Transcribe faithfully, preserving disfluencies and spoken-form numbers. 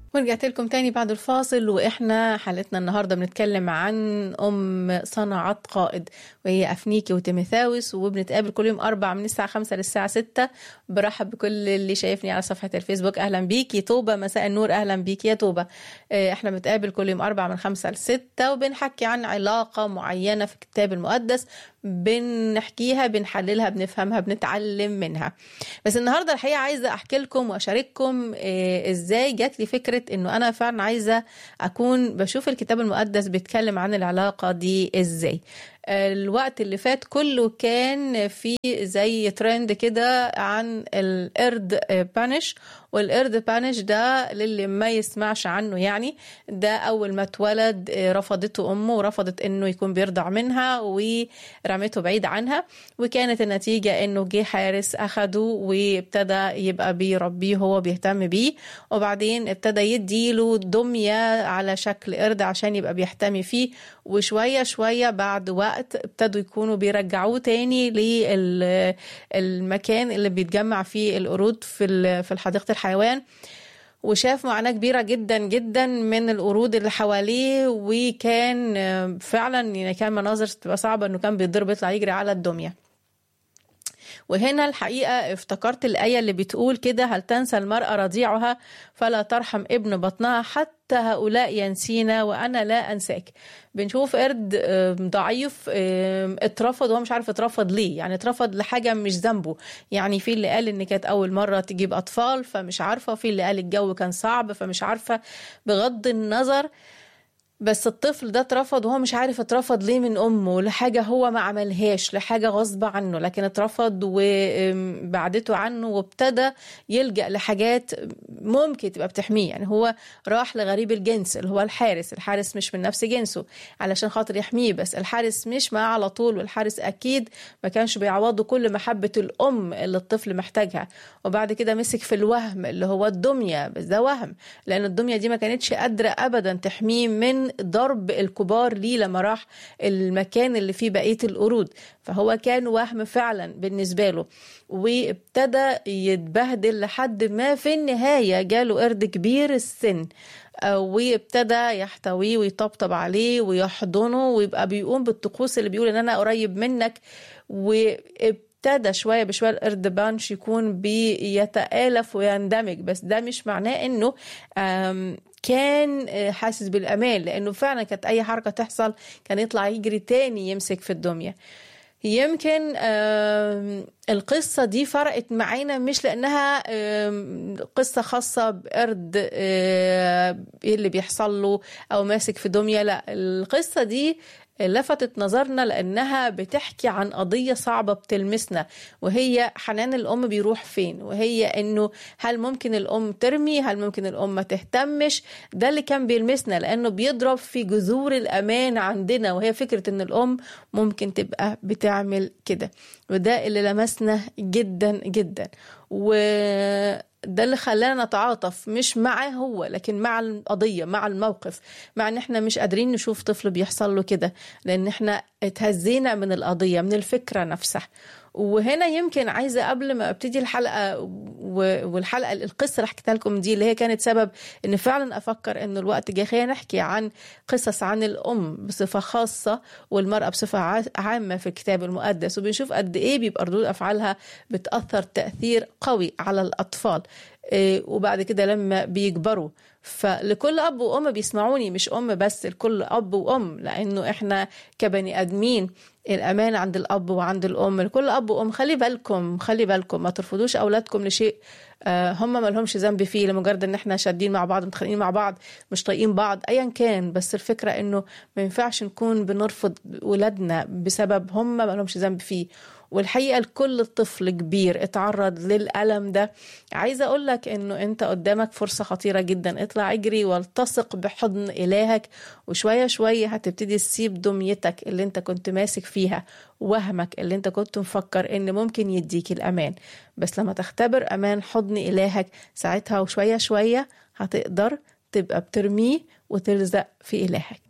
ورجعت لكم تاني بعد الفاصل، وإحنا حلقتنا النهاردة بنتكلم عن أم صنعت قائد، وهي أفنيكي وتيموثاوس، وبنتقابل كل يوم أربع من الساعة خمسة للساعة ستة. برحب بكل اللي شايفني على صفحة الفيسبوك، أهلا بيكي. توبة مساء النور، أهلا بيكي يا توبة. إحنا بنتقابل كل يوم أربع من خمسة لستة، وبنحكي عن علاقة معينة في الكتاب المقدس، بنحكيها بنحللها بنفهمها بنتعلم منها. بس النهاردة الحقيقة عايزة أحكي لكم وأشارككم إزاي جات لي فكرة إنه أنا فعلا عايزة أكون بشوف الكتاب المقدس بيتكلم عن العلاقة دي إزاي. الوقت اللي فات كله كان في زي ترند كده عن القرد بانش، والقرد بانش ده للي ما يسمعش عنه يعني، ده أول ما اتولد رفضته أمه ورفضت إنه يكون بيرضع منها ورمته بعيد عنها، وكانت النتيجة إنه جه حارس أخده وابتدى يبقى بيربيه هو بيهتم بيه، وبعدين ابتدى يديله دمية على شكل قرد عشان يبقى بيحتمي فيه، وشوية شوية بعد وقت ابتدوا يكونوا بيرجعوه تاني للمكان اللي بيتجمع فيه القرود في في حديقة الحيوان، وشاف معاناة كبيرة جدا جدا من القرود اللي حواليه، وكان فعلا يعني كان مناظر تبقى صعبة انه كان بيضرب يطلع يجري على الدمية. وهنا الحقيقة افتكرت الآية اللي بتقول كده: هل تنسى المرأة رضيعها فلا ترحم ابن بطنها، حتى هؤلاء ينسينا وأنا لا أنساك. بنشوف قرد ضعيف اترفض وهو مش عارف اترفض ليه، يعني اترفض لحاجة مش ذنبه، يعني في اللي قال ان كانت أول مرة تجيب أطفال فمش عارفة، في اللي قال الجو كان صعب فمش عارفة، بغض النظر بس الطفل ده اترفض وهو مش عارف اترفض ليه من أمه، لحاجة هو ما عملهاش، لحاجة غصب عنه، لكن اترفض وبعدته عنه وابتدى يلجأ لحاجات ممكن تبقى بتحميه. يعني هو راح لغريب الجنس اللي هو الحارس، الحارس مش من نفس جنسه علشان خاطر يحميه، بس الحارس مش معاه على طول، والحارس أكيد ما كانش بيعوضه كل محبة الأم اللي الطفل محتاجها. وبعد كده مسك في الوهم اللي هو الدمية، بس ده وهم، لأن الدمية دي ما كانتش قادرة أبدا تحميه من ضرب الكبار ليه لما راح المكان اللي فيه بقية القرود، فهو كان وهم فعلا بالنسبة له، وابتدى يتبهدل لحد ما في النهاية جاله قرد كبير السن وابتدى يحتويه ويطبطب عليه ويحضنه ويبقى بيقوم بالطقوس اللي بيقول ان انا قريب منك، وابتدى شوية بشوية القرد بانش يكون بيتآلف ويندمج، بس ده مش معناه انه كان حاسس بالأمان، لأنه فعلا كانت أي حركة تحصل كان يطلع يجري تاني يمسك في الدمية. يمكن القصة دي فرقت معانا مش لأنها قصة خاصة بقرد اللي بيحصل له أو ماسك في دمية، لا، القصة دي لفتت نظرنا لأنها بتحكي عن قضية صعبة بتلمسنا، وهي حنان الأم بيروح فين، وهي أنه هل ممكن الأم ترمي، هل ممكن الأم ما تهتمش. ده اللي كان بيلمسنا لأنه بيضرب في جذور الأمان عندنا، وهي فكرة أن الأم ممكن تبقى بتعمل كده، وده اللي لمسنا جدا جدا، وده اللي خلانا نتعاطف مش معاه هو لكن مع القضية، مع الموقف، مع ان احنا مش قادرين نشوف طفل بيحصل له كده لان احنا اتهزينا من القضية، من الفكرة نفسها. وهنا يمكن عايزة قبل ما ابتدي الحلقة والحلقة القصة اللي حكيتها لكم دي اللي هي كانت سبب ان فعلا افكر انه الوقت جاي خلينا نحكي عن قصص عن الام بصفة خاصة والمرأة بصفة عامة في الكتاب المقدس، وبنشوف قد ايه بيبقى ردود افعالها بتأثر تأثير قوي على الاطفال وبعد كده لما بيكبروا. فلكل أب وأم بيسمعوني، مش أم بس، لكل أب وأم، لأنه إحنا كبني أدمين الأمان عند الأب وعند الأم. لكل أب وأم خلي بالكم خلي بالكم ما ترفضوش أولادكم لشيء هم ما لهمش ذنب فيه، لمجرد ان احنا شادين مع بعض، متخانقين مع بعض، مش طايقين بعض، ايا كان. بس الفكرة انه ما ينفعش نكون بنرفض ولادنا بسبب هم ما لهمش ذنب فيه. والحقيقة لكل طفل كبير اتعرض للألم ده، عايزة اقول لك انه انت قدامك فرصة خطيرة جدا، اطلع اجري والتصق بحضن إلهك، وشوية شوية هتبتدي تسيب دميتك اللي انت كنت ماسك فيها، وهمك اللي انت كنت مفكر ان ممكن يديك الأمان، بس لما تختبر أمان حضن إلهك ساعتها وشوية شوية هتقدر تبقى بترميه وتلزق في إلهك.